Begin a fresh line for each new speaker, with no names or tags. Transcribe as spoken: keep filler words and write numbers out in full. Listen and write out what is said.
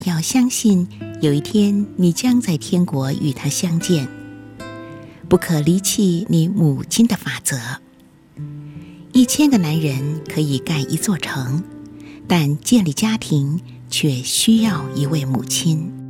要相信有一天你将在天国与他相见。不可离弃你母亲的法则。一千个男人可以盖一座城，但建立家庭却需要一位母亲。